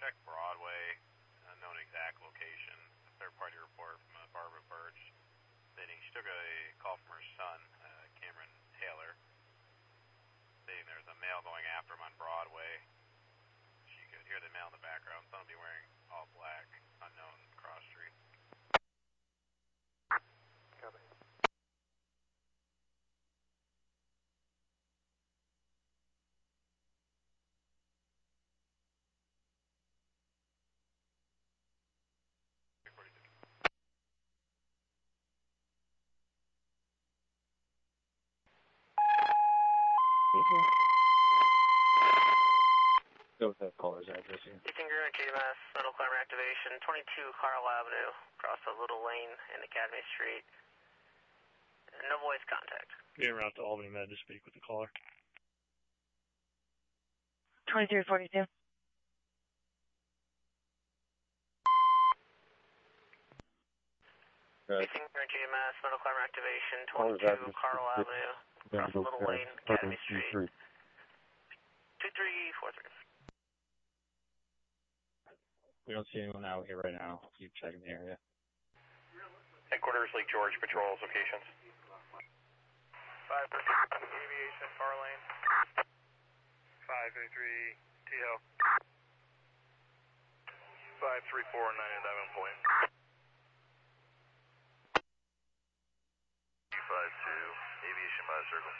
checked Broadway, known exact location. Third-party report from Barbara Birch stating she took a call from her son, Cameron Taylor, stating there's a male going after him on Broadway. She could hear the male in the background. Son will be wearing all black, unknown cross street. Copy. Go with that caller's address here. Eastern Green KMS, Metal Climber activation, 22 Carl Avenue, across the little lane in Academy Street. No voice contact. Getting around to Albany Med to speak with the caller. 2342. Eastern Green KMS, Metal Climber activation, 22 Carl Avenue, across the little lane, Academy Street. 2343. We don't see anyone out here right now. Keep checking the area. Headquarters, Lake George, patrols, locations. 533 Aviation, far lane. 533 T-Hill. 534 Diamond Point. 252 Aviation by the circle.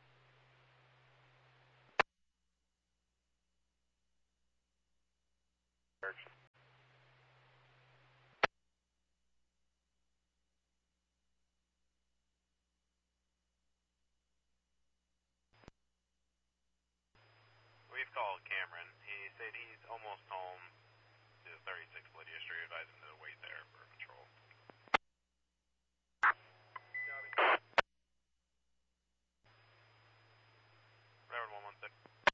Church. We've called Cameron. He said he's almost home to 36 Lydia Street. Advise him to wait there for patrol. Railroad 116.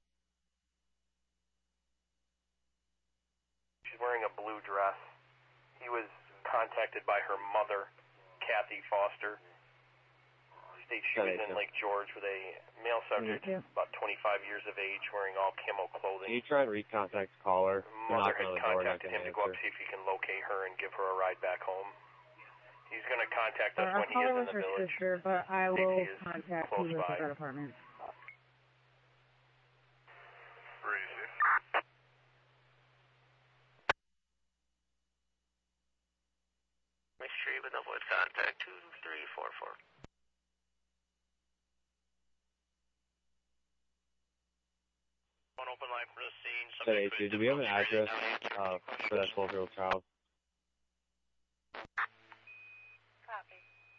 She's wearing a blue dress. He was contacted by her mother, Kathy Foster. States she was in Lake George with a male subject, about 25 years of age, wearing all camo clothing. Can you try and recontact the caller? Mother had contacted him to go up, see if he can locate her and give her a ride back home. He's going to contact us when he is in the village. Sister, but I will contact you with the fire department. Make sure with no voice contact, 2344. One open line for the scene. Hey, do we have an address for that 12-year-old child? Copy.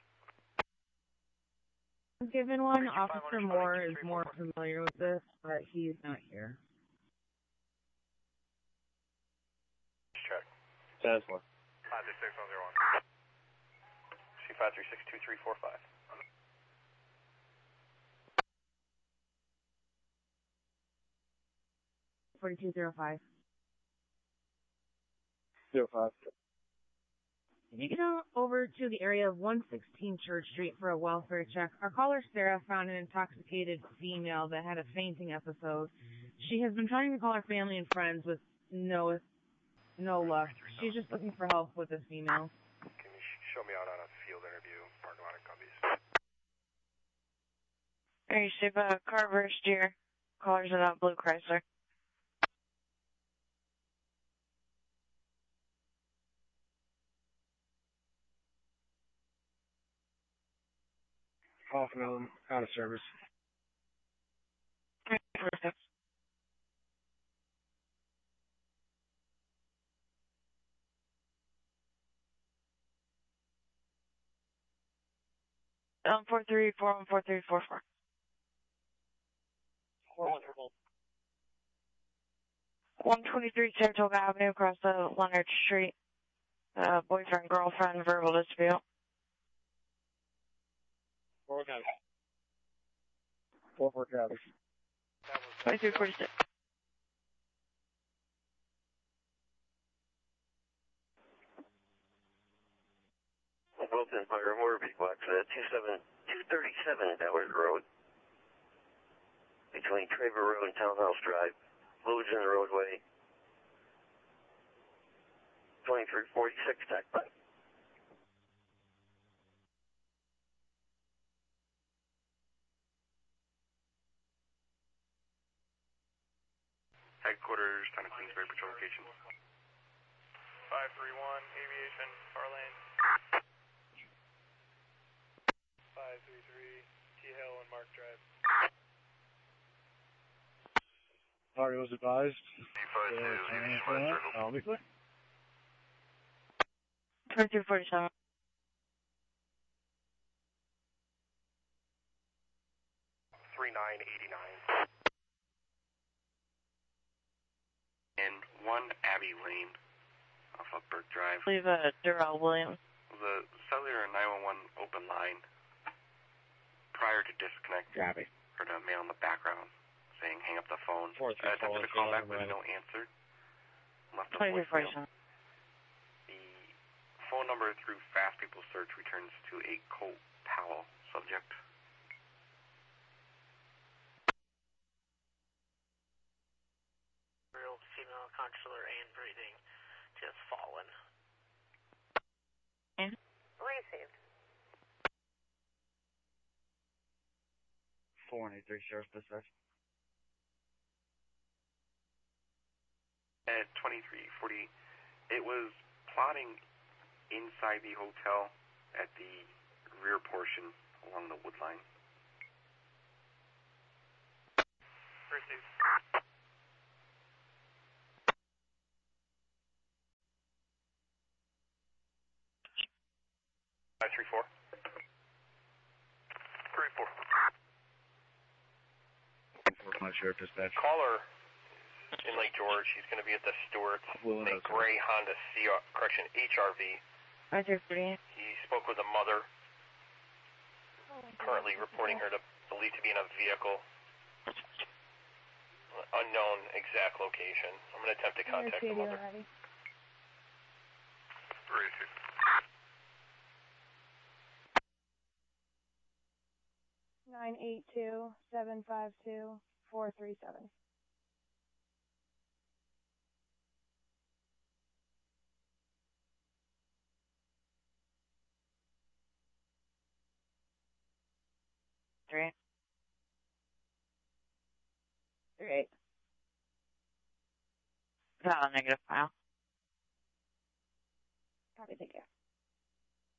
Given one, Officer Moore is more familiar with this, but he's not here. Check. 10-4. 536-101. C536-2345. 4205. 05. If you get over to the area of 116 Church Street for a welfare check, our caller Sarah found an intoxicated female that had a fainting episode. She has been trying to call her family and friends with no luck. She's just looking for help with this female. Can you show me out on a field interview, parking lot at Cumbies? Hey, Shiva, Carver, Steer. Caller's in Blue Chrysler. Hoffman, out of service. Perfect. Um, 434-14344. 123 Saratoga Avenue across the Leonard Street. Boyfriend, girlfriend, verbal dispute. 4 Cavs. 4 Cavs. 2346. Wilton Fire Horby Box 237 Ballard Road. Between Traver Road and Townhouse Drive. Fluids in the roadway. 2346, tech bye. Headquarters, town of Queensbury Patrol location. 531, aviation, far lane. 533, T-Hill and Mark Drive. Party was advised. D52, I'll be clear. 2347. 3989. And 1 Abbey Lane, off of Burke Drive. I believe Darrell Williams. The cellular 911 open line, prior to disconnect, Copy. heard a male in the background saying hang up the phone. 434, Attempted to call back with no answer. Left a 2347. voicemail. The phone number through Fast People Search returns to a Colt Powell subject. Real female controller and breathing, just fallen. Received. 483 Sheriff's Dispatch. At 2340, it was plotting inside the hotel at the rear portion along the wood line. Received. Five, 3-4. 3-4. My Sheriff Dispatch. Caller in Lake George. He's going to be at the Stewart, a gray Honda HRV. 2348. He spoke with a mother, currently reporting her to believed to be in a vehicle. Unknown exact location. I'm going to attempt to contact the mother. Received. 982-752-437. Three. 38. Got a negative file. Copy, take care.